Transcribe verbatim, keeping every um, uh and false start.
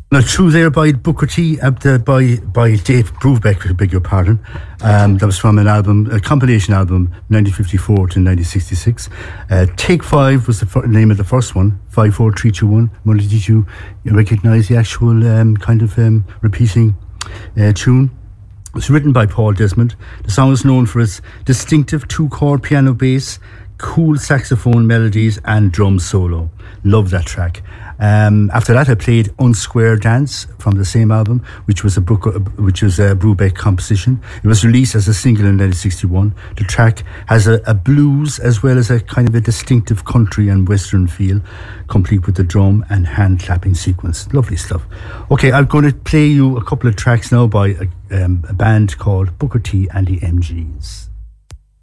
Now, True There by Booker T, uh, the, by by Dave Brubeck, I beg your pardon. Um, that was from an album, a compilation album, nineteen fifty-four to nineteen sixty-six. Uh, Take Five was the fir- name of the first one. Five, four, three, two, one. Molly, did you recognise the actual um, kind of um, repeating uh, tune? It was written by Paul Desmond. The song is known for its distinctive two-chord piano bass, cool saxophone melodies, and drum solo. Love that track. Um, after that, I played Unsquare Dance from the same album, which was a Brook, which was a Brubeck composition. It was released as a single in nineteen sixty-one. The track has a, a blues as well as a kind of a distinctive country and western feel, complete with the drum and hand clapping sequence. Lovely stuff. Okay, I'm going to play you a couple of tracks now by a, um, a band called Booker T and the M Gs.